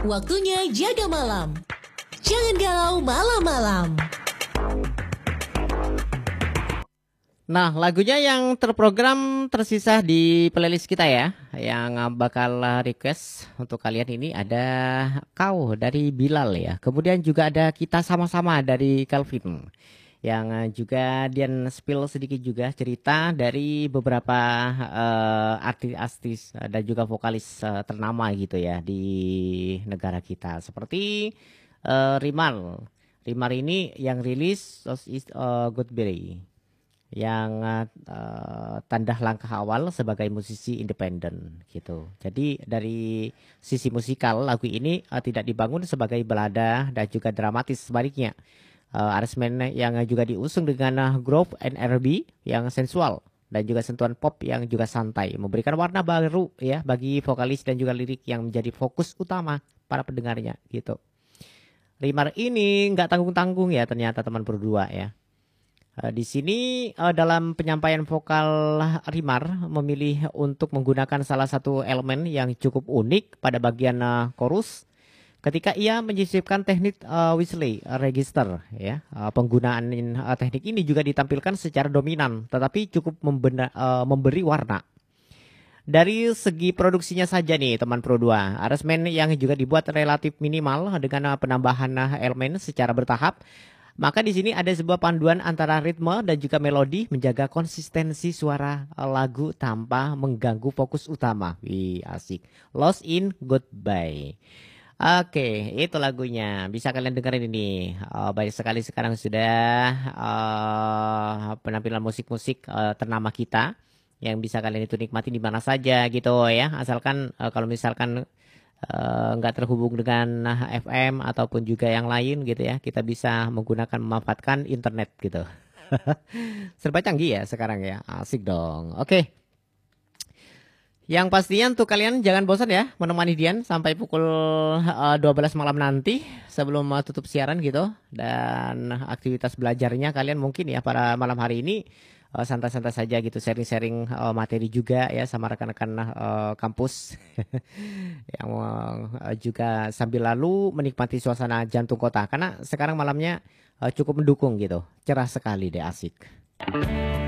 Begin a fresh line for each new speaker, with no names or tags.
Waktunya jaga malam. Jangan galau malam-malam.
Nah, lagunya yang terprogram tersisa di playlist kita ya. Yang bakal request untuk kalian ini ada Kau dari Bilal ya. Kemudian juga ada Kita Sama-sama dari Calvin. Yang juga Dian spill sedikit juga cerita dari beberapa artis-artis dan juga vokalis ternama gitu ya di negara kita. Seperti Rimar. Rimar ini yang rilis is Goodberry yang tanda langkah awal sebagai musisi independen gitu. Jadi dari sisi musikal lagu ini tidak dibangun sebagai balada dan juga dramatis, sebaliknya aransemen yang juga diusung dengan groove and R&B yang sensual dan juga sentuhan pop yang juga santai, memberikan warna baru ya bagi vokalis dan juga lirik yang menjadi fokus utama para pendengarnya gitu. Rimar ini nggak tanggung-tanggung ya ternyata teman berdua ya. Di sini dalam penyampaian vokal Rimar memilih untuk menggunakan salah satu elemen yang cukup unik pada bagian chorus ketika ia menyisipkan teknik Weasley register ya. Penggunaan teknik ini juga ditampilkan secara dominan tetapi cukup memberi warna. Dari segi produksinya saja nih teman Pro 2, aransemen yang juga dibuat relatif minimal dengan penambahan elemen secara bertahap. Maka di sini ada sebuah panduan antara ritme dan juga melodi menjaga konsistensi suara lagu tanpa mengganggu fokus utama. Wih, asik. Lost in Goodbye. Oke, itu lagunya. Bisa kalian dengerin ini. Baik sekali sekarang sudah penampilan musik-musik ternama kita yang bisa kalian itu nikmati di mana saja gitu ya. Asalkan kalau misalkan nggak terhubung dengan FM ataupun juga yang lain gitu ya, kita bisa menggunakan memanfaatkan internet gitu. Serba canggih ya sekarang ya, asik dong. Oke, yang pastinya untuk kalian jangan bosan ya menemani Dian sampai pukul 12 malam nanti sebelum tutup siaran gitu. Dan aktivitas belajarnya kalian mungkin ya pada malam hari ini santai-santai saja gitu, sharing-sharing materi juga ya sama rekan-rekan kampus yang juga sambil lalu menikmati suasana jantung kota karena sekarang malamnya cukup mendukung gitu, cerah sekali deh, asik.